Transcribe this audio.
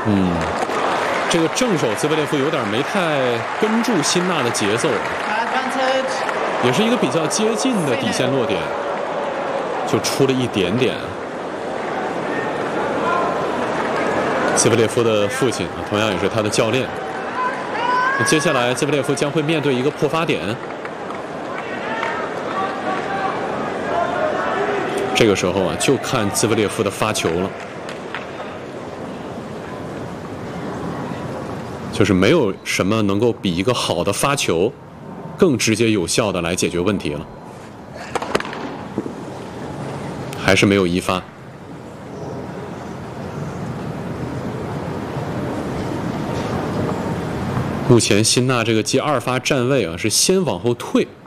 这个正手兹维列夫有点没太跟住辛纳的节奏，也是一个比较接近的底线落点，就出了一点点。兹维列夫的父亲同样也是他的教练。接下来，兹维列夫将会面对一个破发点。这个时候就看兹维列夫的发球了。就是没有什么能够比一个好的发球更直接有效的来解决问题了，还是没有一发。目前辛纳这个接2发站位是先往后退，